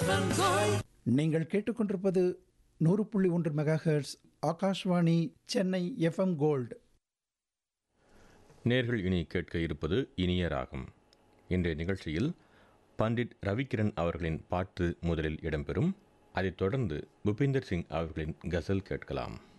நீங்கள் கேட்டுக்கொண்டிருப்பது 100.1 megahertz Akashvani Chennai FM gold. நேர்கள் இனி கேட்க இருப்பது இனிய ராகம். இன்றைய நிகழ்ச்சியில் பண்டிட் ரவிகிரண் அவர்களின் பாட்டு முதலில் இடம்பெறும். அதைத் தொடர்ந்து புபிந்தர் சிங் அவர்களின் கசல் கேட்கலாம்.